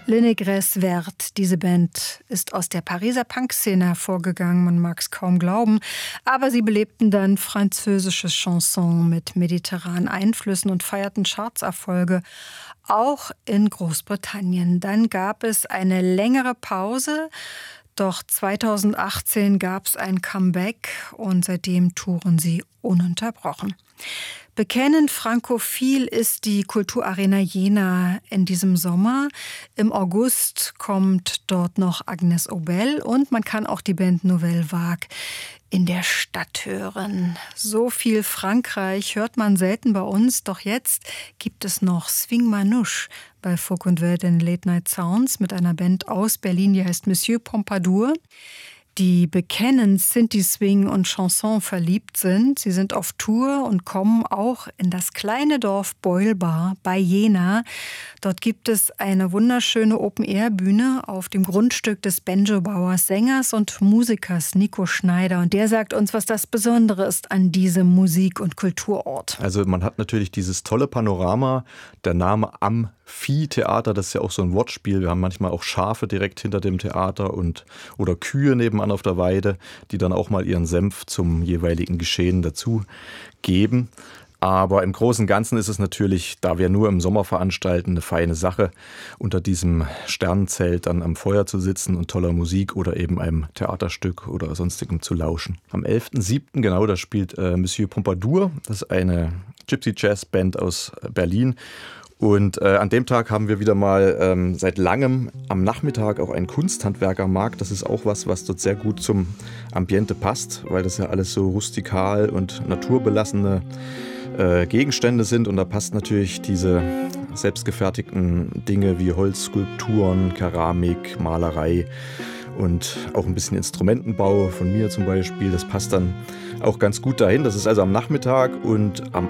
Le Négresse Verte, diese Band ist aus der Pariser Punkszene hervorgegangen, man mag es kaum glauben, aber sie belebten dann französische Chanson mit mediterranen Einflüssen und feierten Chartserfolge, auch in Großbritannien. Dann gab es eine längere Pause, doch 2018 gab es ein Comeback und seitdem touren sie ununterbrochen. Bekennend frankophil ist die Kulturarena Jena in diesem Sommer. Im August kommt dort noch Agnès Obel und man kann auch die Band Nouvelle Vague in der Stadt hören. So viel Frankreich hört man selten bei uns, doch jetzt gibt es noch Swing Manouche bei Folk und Welt in Late Night Sounds mit einer Band aus Berlin, die heißt Monsieur Pompadour. Die bekennend Sinti-Swing und Chanson verliebt sind. Sie sind auf Tour und kommen auch in das kleine Dorf Beulbar bei Jena. Dort gibt es eine wunderschöne Open-Air-Bühne auf dem Grundstück des Banjo-Bauers, Sängers und Musikers Nico Schneider. Und der sagt uns, was das Besondere ist an diesem Musik- und Kulturort. Also man hat natürlich dieses tolle Panorama, der Name Amphitheater, das ist ja auch so ein Wortspiel. Wir haben manchmal auch Schafe direkt hinter dem Theater oder Kühe nebenan auf der Weide, die dann auch mal ihren Senf zum jeweiligen Geschehen dazu geben. Aber im Großen und Ganzen ist es natürlich, da wir nur im Sommer veranstalten, eine feine Sache, unter diesem Sternenzelt dann am Feuer zu sitzen und toller Musik oder eben einem Theaterstück oder sonstigem zu lauschen. Am 11.07. genau, da spielt Monsieur Pompadour, das ist eine Gypsy Jazz Band aus Berlin. Und an dem Tag haben wir wieder mal seit langem am Nachmittag auch einen Kunsthandwerkermarkt. Das ist auch was dort sehr gut zum Ambiente passt, weil das ja alles so rustikal und naturbelassene Gegenstände sind. Und da passt natürlich diese selbstgefertigten Dinge wie Holzskulpturen, Keramik, Malerei und auch ein bisschen Instrumentenbau von mir zum Beispiel. Das passt dann auch ganz gut dahin. Das ist also am Nachmittag und am